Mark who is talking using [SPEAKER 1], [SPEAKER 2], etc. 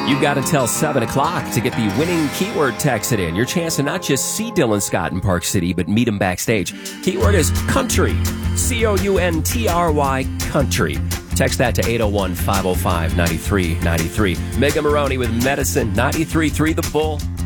[SPEAKER 1] You've got until 7 o'clock to get the winning keyword texted in. Your chance to not just see Dylan Scott in Park City, but meet him backstage. Keyword is country. COUNTRY, country. Text that to 801-505-9393. Mega Maroney with Medicine, 93.3 The Bull.